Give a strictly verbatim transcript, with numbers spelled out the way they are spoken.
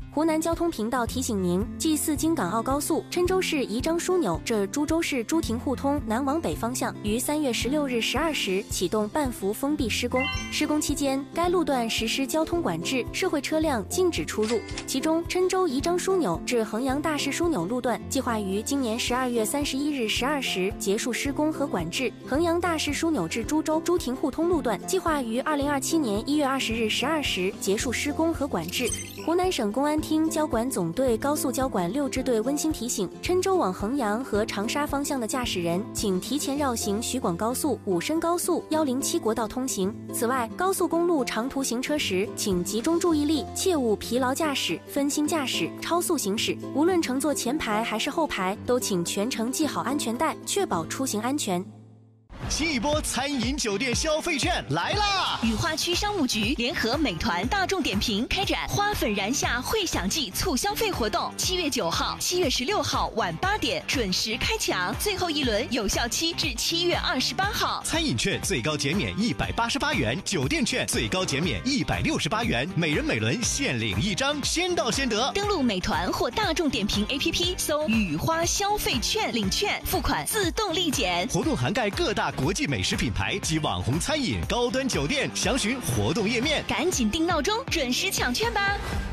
湖南交通频道提醒您：G 四京港澳高速郴州市宜章枢纽至株洲市朱亭互通南往北方向于三月十六日十二时启动半幅封闭施工。施工期间，该路段实施交通管制，社会车辆禁止出入。其中，郴州宜章枢纽至衡阳大市枢纽路段计划于今年十二月三十一日十二时结束施工和管制；衡阳大市枢纽至株洲朱亭互通路段计划于二零二七年一月二十日十二时结束施工和管制。湖南省公安厅交管总队高速交管六支队温馨提醒：郴州往衡阳和长沙方向的驾驶人，请提前绕行徐广高速、武深高速、一零七国道通行。此外，高速公路长途行车时，请集中注意力，切勿疲劳驾驶、分心驾驶、超速行驶。无论乘坐前排还是后排，都请全程系好安全带，确保出行安全。 新一波餐饮酒店消费券来啦！ 雨花区商务局联合美团、大众点评开展花粉燃夏会享季促消费活动，七月九号、七月十六号晚八点准时开抢，最后一轮有效期至七月二十八号。 餐饮券最高减免一百八十八元，酒店券最高减免一百六十八元，每人每轮限领一张，先到先得。 登录美团或大众点评 A P P 搜雨花消费券领券，付款自动立减。 活动涵盖各大国际美食品牌及网红餐饮、高端酒店，详询活动页面。 赶紧定闹钟，准时抢券吧！